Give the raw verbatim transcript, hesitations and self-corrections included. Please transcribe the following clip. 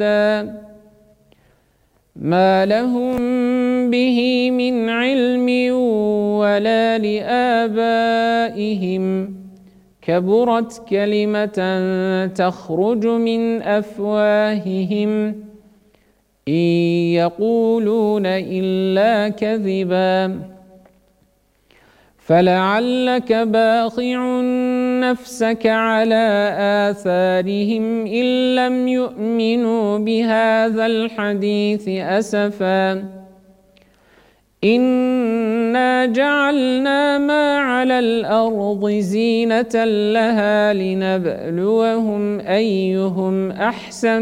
ما لهم به من علم ولا لآبائهم كبرت كلمة تخرج من أفواههم إن يقولون إلا كذبا فلعلك باخع نفسك على آثارهم إن لم يؤمنوا بهذا الحديث أسفا إنا جعلنا ما على الأرض زينة لها لنبلوهم أيهم أحسن